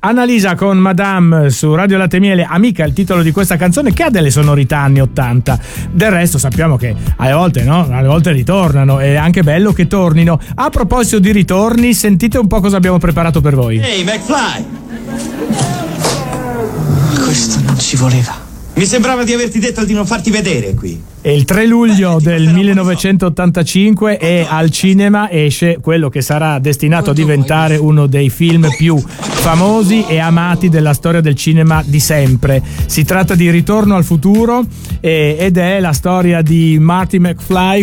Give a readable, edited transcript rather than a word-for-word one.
Annalisa con Madame su Radio Latte Miele, Amica è il titolo di questa canzone che ha delle sonorità anni 80. Del resto sappiamo che alle volte alle volte ritornano, è anche bello che tornino. A proposito di ritorni, sentite un po' cosa abbiamo preparato per voi. Ehi, McFly! Questo non ci voleva. Mi sembrava di averti detto di non farti vedere qui. E il 3 luglio del 1985 e al cinema esce quello che sarà destinato a diventare uno dei film più famosi e amati della storia del cinema di sempre. Si tratta di Ritorno al futuro ed è la storia di Marty McFly